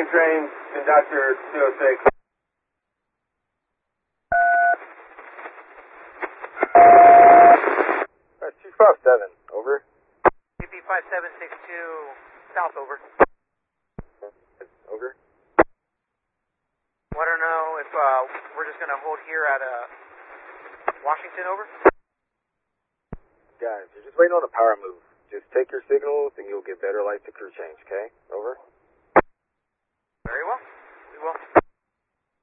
train, conductor 206. 257, over. CP 5762, south, over. Over. Want to know if we're just going to hold here at Washington, over? Guys, you're just waiting on a power move. Just take your signals and you'll get better light to crew change, okay? Over.